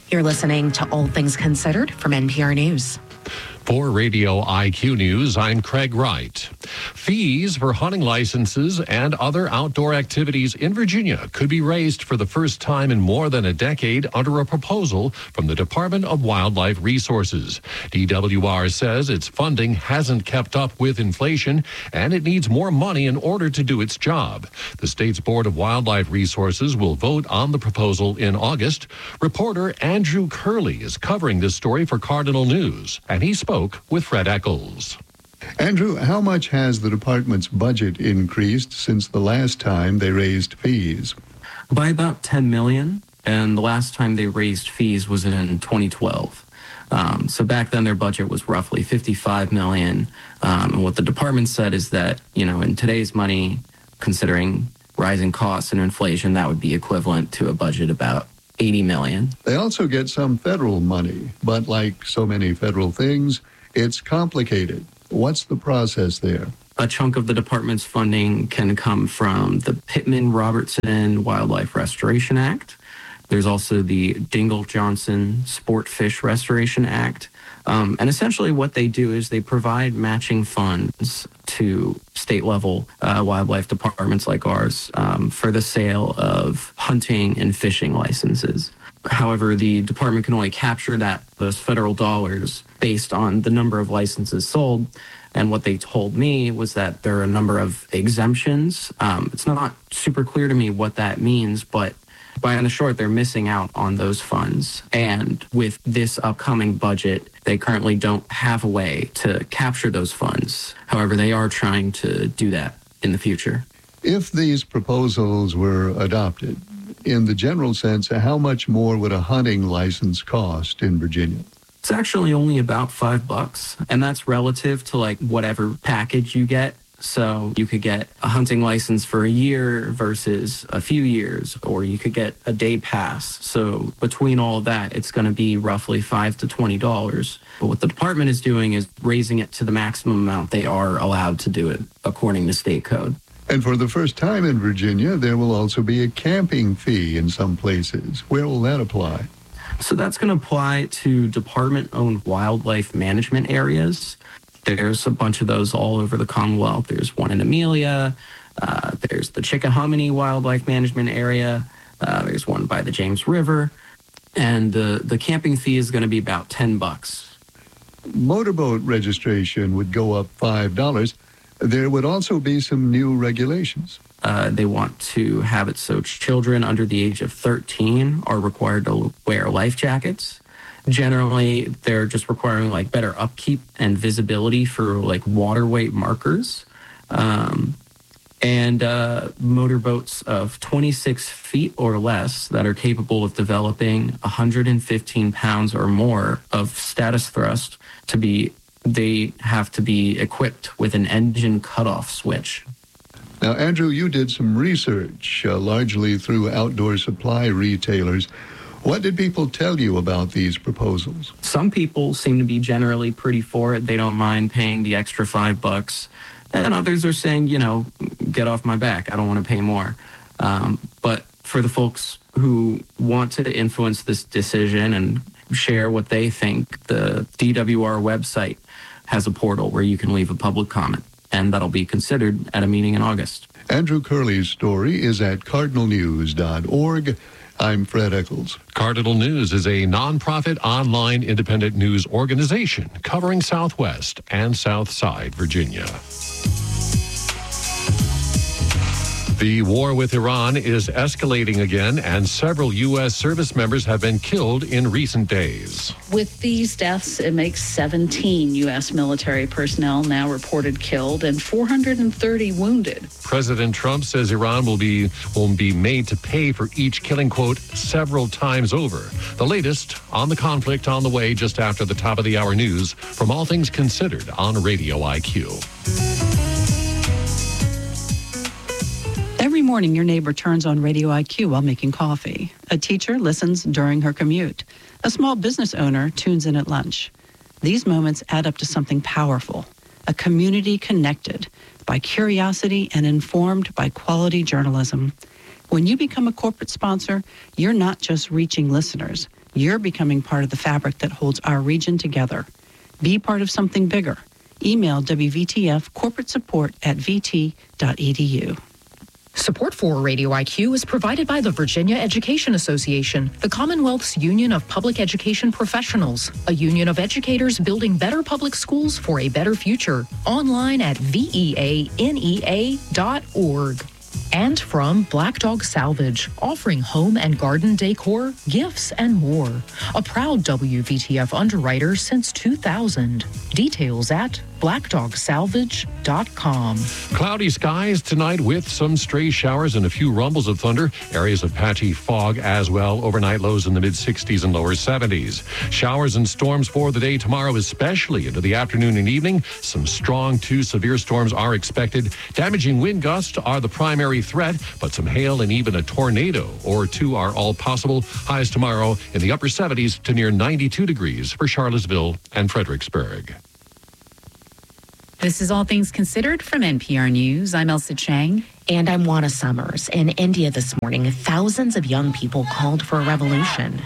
You're listening to All Things Considered from NPR News. For Radio IQ News, I'm Craig Wright. Fees for hunting licenses and other outdoor activities in Virginia could be raised for the first time in more than a decade under a proposal from the Department of Wildlife Resources. DWR says its funding hasn't kept up with inflation and it needs more money in order to do its job. The state's Board of Wildlife Resources will vote on the proposal in August. Reporter Andrew Curley is covering this story for Cardinal News, and he spoke with Fred Eccles. Andrew, how much has the department's budget increased since the last time they raised fees? By about $10 million, and the last time they raised fees was in 2012. So back then their budget was roughly $55 million. And what the department said is that, in today's money, considering rising costs and inflation, that would be equivalent to a budget about $80 million. They also get some federal money, but like so many federal things, it's complicated. What's the process there? A chunk of the department's funding can come from the Pittman-Robertson Wildlife Restoration Act. There's also the Dingell-Johnson Sport Fish Restoration Act. And essentially what they do is they provide matching funds to state-level wildlife departments like ours for the sale of hunting and fishing licenses. However, the department can only capture those federal dollars based on the number of licenses sold. And what they told me was that there are a number of exemptions. It's not super clear to me what that means, but by the short, they're missing out on those funds. And with this upcoming budget, they currently don't have a way to capture those funds. However, they are trying to do that in the future. If these proposals were adopted, in the general sense, how much more would a hunting license cost in Virginia? It's actually only about $5, and that's relative to whatever package you get. So you could get a hunting license for a year versus a few years, or you could get a day pass. So between all of that, it's going to be roughly $5 to $20. But what the department is doing is raising it to the maximum amount they are allowed to do it according to state code. And for the first time in Virginia, there will also be a camping fee in some places. Where will that apply? So that's going to apply to department-owned wildlife management areas. There's a bunch of those all over the Commonwealth. There's one in Amelia. There's the Chickahominy Wildlife Management Area. There's one by the James River. And the camping fee is going to be about $10. Motorboat registration would go up $5. There would also be some new regulations. They want to have it so children under the age of 13 are required to wear life jackets. Generally, they're just requiring better upkeep and visibility for water weight markers. And motorboats of 26 feet or less that are capable of developing 115 pounds or more of status thrust they have to be equipped with an engine cutoff switch. Now, Andrew, you did some research, largely through outdoor supply retailers. What did people tell you about these proposals? Some people seem to be generally pretty for it. They don't mind paying the extra $5. And others are saying, get off my back. I don't want to pay more. But for the folks who want to influence this decision and share what they think, the DWR website has a portal where you can leave a public comment, and that'll be considered at a meeting in August. Andrew Curley's story is at cardinalnews.org. I'm Fred Eccles. Cardinal News is a nonprofit online independent news organization covering Southwest and Southside Virginia. The war with Iran is escalating again, and several U.S. service members have been killed in recent days. With these deaths, it makes 17 U.S. military personnel now reported killed and 430 wounded. President Trump says Iran will be made to pay for each killing, quote, several times over. The latest on the conflict on the way just after the top of the hour news from All Things Considered on Radio IQ. Every morning, your neighbor turns on Radio IQ while making coffee. A teacher listens during her commute. A small business owner tunes in at lunch. These moments add up to something powerful, a community connected by curiosity and informed by quality journalism. When you become a corporate sponsor, you're not just reaching listeners. You're becoming part of the fabric that holds our region together. Be part of something bigger. Email WVTF corporate support at vt.edu. Support for Radio IQ is provided by the Virginia Education Association, the Commonwealth's Union of Public Education Professionals, a union of educators building better public schools for a better future. Online at veanea.org. And from Black Dog Salvage, offering home and garden decor, gifts, and more. A proud WVTF underwriter since 2000. Details at blackdogsalvage.com. Cloudy skies tonight with some stray showers and a few rumbles of thunder. Areas of patchy fog as well. Overnight lows in the mid-60s and lower 70s. Showers and storms for the day tomorrow, especially into the afternoon and evening. Some strong to severe storms are expected. Damaging wind gusts are the primary threat, but some hail and even a tornado or two are all possible. Highs tomorrow in the upper 70s to near 92 degrees for Charlottesville and Fredericksburg. This is All Things Considered from NPR News. I'm Elsa Chang. And I'm Juana Summers. In India this morning, thousands of young people called for a revolution.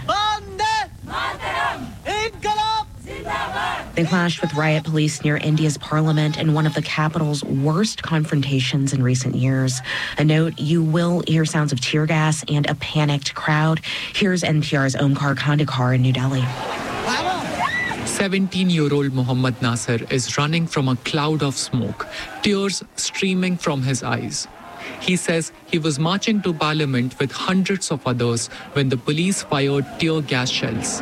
They clashed with riot police near India's parliament in one of the capital's worst confrontations in recent years. A note, you will hear sounds of tear gas and a panicked crowd. Here's NPR's Omkar Khandekar in New Delhi. 17-year-old Mohammad Nasser is running from a cloud of smoke, tears streaming from his eyes. He says he was marching to Parliament with hundreds of others when the police fired tear gas shells.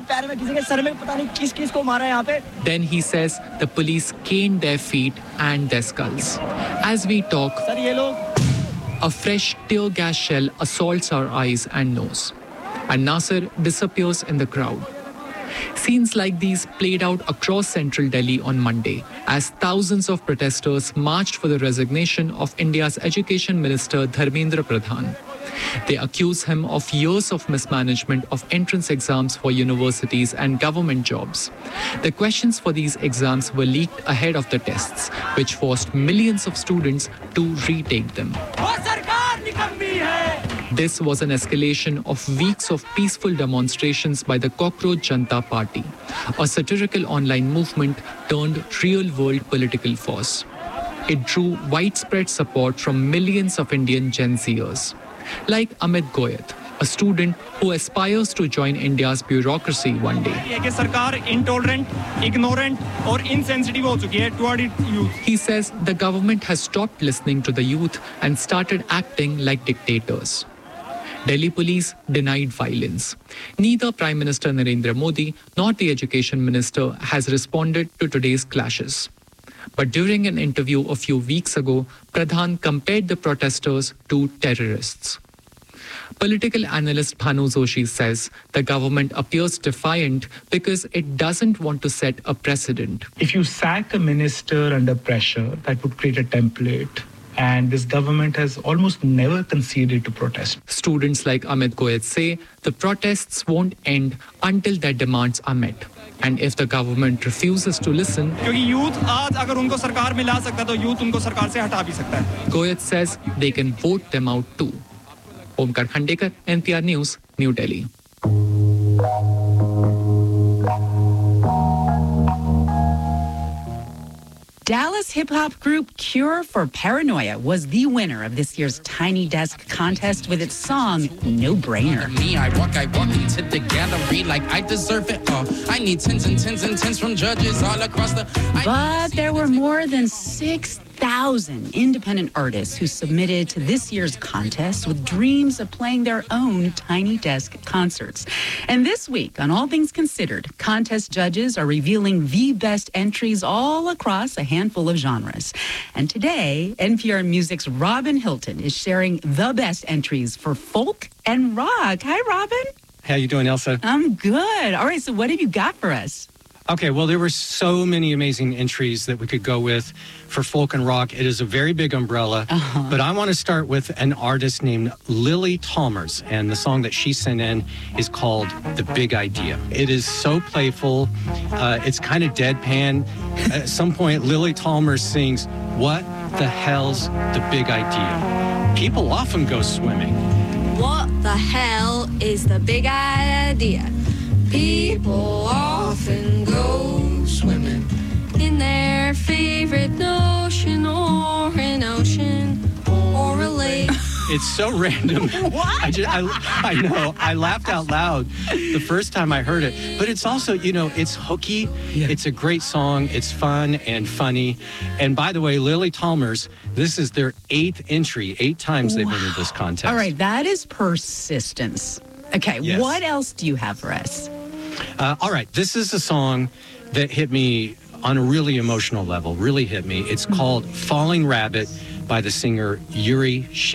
Then he says the police caned their feet and their skulls. As we talk, a fresh tear gas shell assaults our eyes and nose, and Nasser disappears in the crowd. Scenes like these played out across central Delhi on Monday as thousands of protesters marched for the resignation of India's Education Minister Dharmendra Pradhan. They accuse him of years of mismanagement of entrance exams for universities and government jobs. The questions for these exams were leaked ahead of the tests, which forced millions of students to retake them. This was an escalation of weeks of peaceful demonstrations by the Cockroach Janta Party, a satirical online movement turned real-world political force. It drew widespread support from millions of Indian Gen Zers, like Amit Goyat, a student who aspires to join India's bureaucracy one day. Intolerant, ignorant, or insensitive toward youth. He says the government has stopped listening to the youth and started acting like dictators. Delhi police denied violence. Neither Prime Minister Narendra Modi nor the Education Minister has responded to today's clashes. But during an interview a few weeks ago, Pradhan compared the protesters to terrorists. Political analyst Bhanu Joshi says the government appears defiant because it doesn't want to set a precedent. If you sack a minister under pressure, that would create a template. And this government has almost never conceded to protest. Students like Amit Goyat say the protests won't end until their demands are met. And if the government refuses to listen, Goyat says they can vote them out too. Omkar Khandekar, NPR News, New Delhi. Dallas hip-hop group Cure for Paranoia was the winner of this year's Tiny Desk contest with its song, No Brainer. I walk into the gallery like I deserve it all. I need tens and tens and tens from judges all across the... But there were more than 6,000 independent artists who submitted to this year's contest with dreams of playing their own Tiny Desk concerts. And this week, on All Things Considered, contest judges are revealing the best entries all across a handful of genres. And today, NPR Music's Robin Hilton is sharing the best entries for folk and rock. Hi, Robin. How you doing, Elsa? I'm good. All right, so what have you got for us? Okay, well, there were so many amazing entries that we could go with for folk and rock. It is a very big umbrella, but I want to start with an artist named Lily Talmers, and the song that she sent in is called The Big Idea. It is so playful. It's kind of deadpan. At some point, Lily Talmers sings, "What the hell's the big idea? People often go swimming. What the hell is the big idea? People often go swimming in their favorite ocean or an ocean or a lake. It's so random. What? I know. I laughed out loud the first time I heard it. But it's also, it's hooky. Yeah. It's a great song. It's fun and funny. And by the way, Lily Talmers, this is their 8th entry. 8 times they've entered this contest. All right, that is persistence. Okay, Yes. What else do you have for us? All right, this is a song that hit me on a really emotional level, really hit me. It's called Falling Rabbit by the singer Yuri Shimon.